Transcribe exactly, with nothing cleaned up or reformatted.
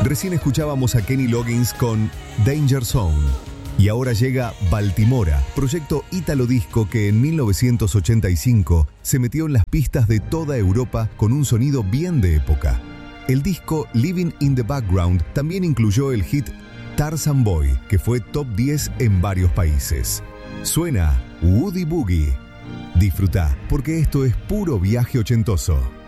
Recién escuchábamos a Kenny Loggins con Danger Zone. Y ahora llega Baltimora, proyecto ítalo disco que en mil novecientos ochenta y cinco se metió en las pistas de toda Europa con un sonido bien de época. El disco Living in the Background también incluyó el hit Tarzan Boy, que fue top diez en varios países. Suena Woody Boogie. Disfruta, porque esto es puro viaje ochentoso.